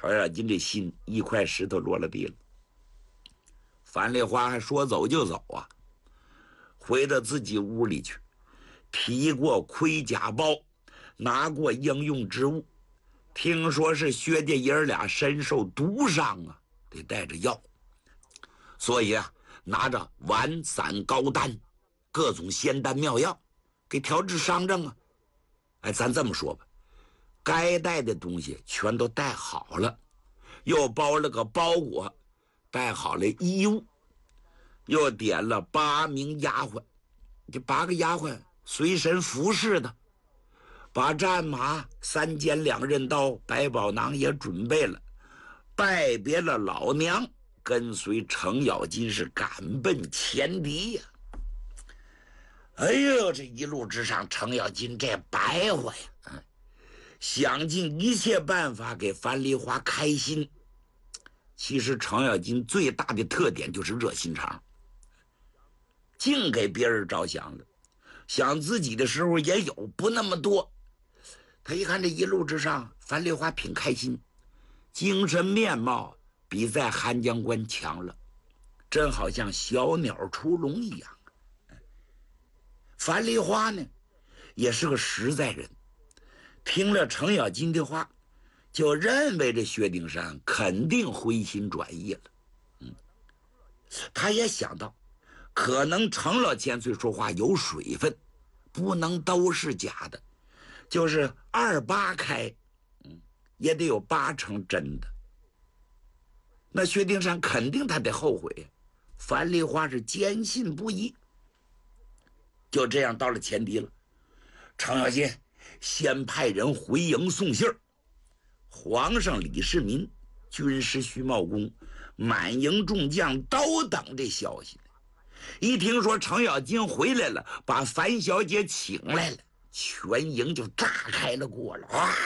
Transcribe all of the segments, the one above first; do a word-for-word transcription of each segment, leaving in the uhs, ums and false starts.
程咬金这心一块石头落了地了。樊梨花还说走就走啊，回到自己屋里去，提过盔甲包，拿过应用之物。听说是薛家爷儿俩身受毒伤啊，得带着药，所以啊，拿着丸散膏丹，各种仙丹妙药，给调治伤症啊。哎，咱这么说吧，该带的东西全都带好了，又包了个包裹，带好了衣物，又点了八名丫鬟，这八个丫鬟随身服侍的，把战马、三尖两刃刀、百宝囊也准备了，拜别了老娘，跟随程咬金是赶奔前敌呀、啊！哎呦，这一路之上，程咬金这白活呀，嗯，想尽一切办法给樊梨花开心。其实程咬金最大的特点就是热心肠，净给别人着想了，想自己的时候也有，不那么多。他一看这一路之上，樊梨花挺开心，精神面貌比在韩江关强了，真好像小鸟出笼一样。樊梨花呢，也是个实在人，听了程咬金的话，就认为这薛丁山肯定回心转意了。嗯，他也想到，可能程老千岁说话有水分，不能都是假的，就是二八开，嗯，也得有八成真的。那薛丁山肯定他得后悔，樊梨花是坚信不疑。就这样到了前敌了，程咬金先派人回营送信儿。皇上李世民、军师徐茂公、满营众将都等这消息。一听说程咬金回来了，把樊小姐请来了，全营就炸开了锅了，哇，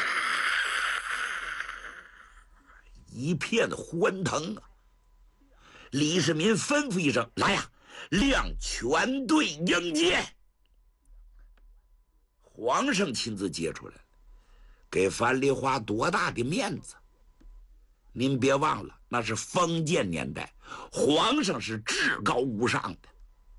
一片欢腾啊！李世民吩咐一声：“来呀，亮全队迎接！”皇上亲自接出来了，给樊梨花多大的面子！您别忘了，那是封建年代，皇上是至高无上的。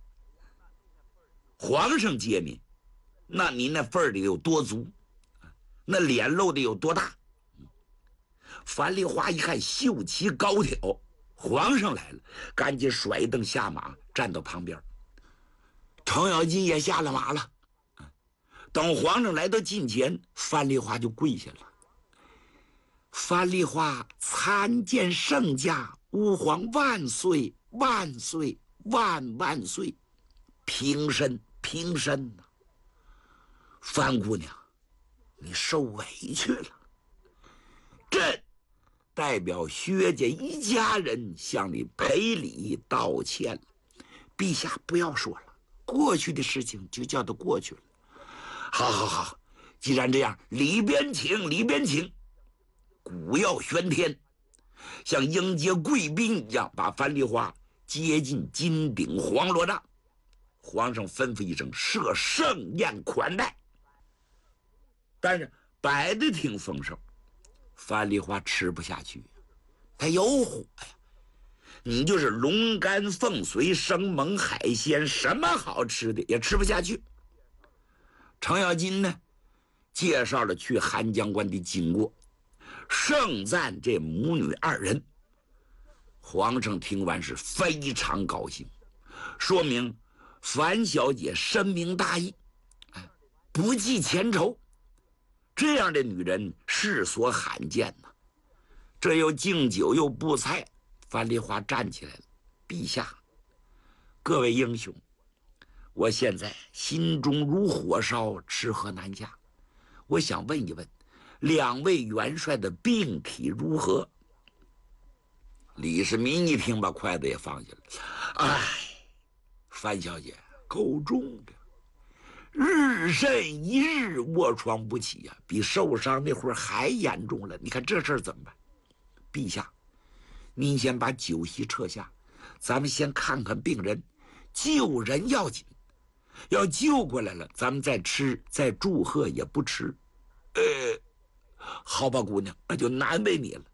皇上接您，那您那份儿得有多足，那脸露的有多大？樊梨花一看秀旗高挑，皇上来了，赶紧甩一蹬下马，站到旁边。程咬金也下了马了。等皇上来到近前，樊梨花就跪下了。樊梨花参见圣驾，吾皇万岁万岁万万岁！平身平身呐、啊！樊姑娘，你受委屈了。朕代表薛家一家人向你赔礼道歉了。陛下不要说了，过去的事情就叫它过去了。好好好，既然这样，里边请，里边请。古要玄天，像迎接贵宾一样，把樊梨花接进金顶黄罗帐。皇上吩咐一声，设盛宴款待。但是摆的挺丰盛，樊梨花吃不下去，他有火呀。你就是龙肝凤髓、生猛海鲜，什么好吃的也吃不下去。程咬金呢，介绍了去韩江关的经过，盛赞这母女二人。皇上听完是非常高兴，说明樊小姐深明大义，不计前仇。这样的女人世所罕见呐、啊。这又敬酒又布菜，樊梨花站起来了：“陛下，各位英雄，我现在心中如火烧，吃喝难下。我想问一问，两位元帅的病体如何？”李世民一听，把筷子也放下了。哎，樊小姐够重的，日甚一日卧床不起呀、啊，比受伤那会儿还严重了。你看这事儿怎么办？陛下，您先把酒席撤下，咱们先看看病人，救人要紧。要救过来了，咱们再吃再祝贺也不迟。呃，好吧，姑娘，那就难为你了。